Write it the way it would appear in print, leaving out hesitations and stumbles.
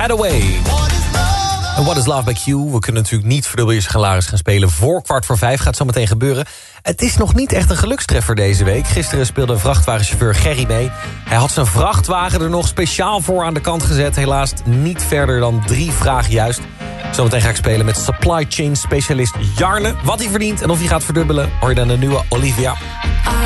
Hathaway. En What is Love by Q? We kunnen natuurlijk niet Verdubbel je salaris gaan spelen voor 4:45. Gaat zo meteen gebeuren. Het is nog niet echt een gelukstreffer deze week. Gisteren speelde vrachtwagenchauffeur Gerry mee. Hij had zijn vrachtwagen er nog speciaal voor aan de kant gezet. Helaas niet verder dan 3 vragen juist. Zometeen ga ik spelen met supply chain specialist Jarne. Wat hij verdient en of hij gaat verdubbelen, hoor je dan de nieuwe Olivia.